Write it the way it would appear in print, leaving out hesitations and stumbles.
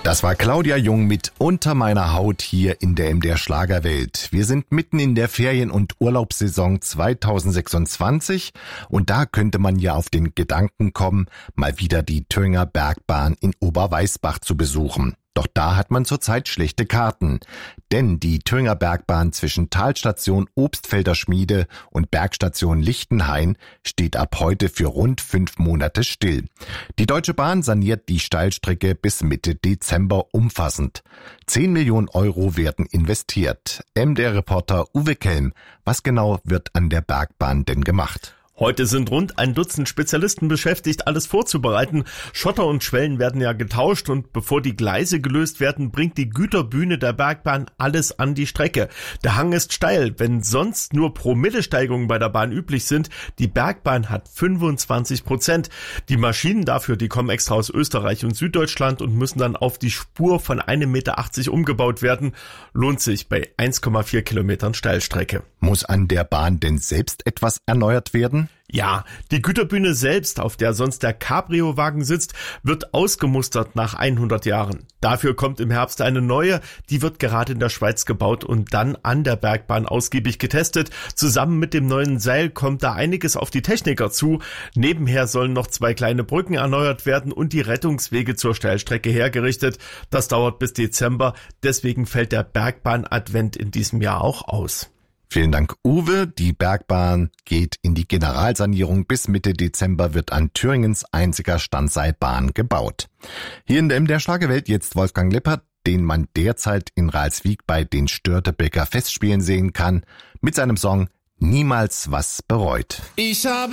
Das war Claudia Jung mit Unter meiner Haut hier in der MDR Schlagerwelt. Wir sind mitten in der Ferien- und Urlaubssaison 2026 und da könnte man ja auf den Gedanken kommen, mal wieder die Thüringer Bergbahn in Oberweißbach zu besuchen. Doch da hat man zurzeit schlechte Karten, denn die Thüringer Bergbahn zwischen Talstation Obstfelder Schmiede und Bergstation Lichtenhain steht ab heute für rund 5 Monate still. Die Deutsche Bahn saniert die Steilstrecke bis Mitte Dezember umfassend. 10 Millionen Euro werden investiert. MDR-Reporter Uwe Kelm, was genau wird an der Bergbahn denn gemacht? Heute sind rund ein Dutzend Spezialisten beschäftigt, alles vorzubereiten. Schotter und Schwellen werden ja getauscht und bevor die Gleise gelöst werden, bringt die Güterbühne der Bergbahn alles an die Strecke. Der Hang ist steil, wenn sonst nur Promillesteigungen bei der Bahn üblich sind. Die Bergbahn hat 25%. Die Maschinen dafür, die kommen extra aus Österreich und Süddeutschland und müssen dann auf die Spur von 1,80 Meter umgebaut werden. Lohnt sich bei 1,4 Kilometern Steilstrecke. Muss an der Bahn denn selbst etwas erneuert werden? Ja, die Güterbühne selbst, auf der sonst der Cabrio-Wagen sitzt, wird ausgemustert nach 100 Jahren. Dafür kommt im Herbst eine neue, die wird gerade in der Schweiz gebaut und dann an der Bergbahn ausgiebig getestet. Zusammen mit dem neuen Seil kommt da einiges auf die Techniker zu. Nebenher sollen noch 2 kleine Brücken erneuert werden und die Rettungswege zur Steilstrecke hergerichtet. Das dauert bis Dezember, deswegen fällt der Bergbahn-Advent in diesem Jahr auch aus. Vielen Dank, Uwe. Die Bergbahn geht in die Generalsanierung. Bis Mitte Dezember wird an Thüringens einziger Standseilbahn gebaut. Hier in der MDR Schlagerwelt jetzt Wolfgang Lippert, den man derzeit in Ralswiek bei den Störtebeker Festspielen sehen kann, mit seinem Song Niemals was bereut. Ich habe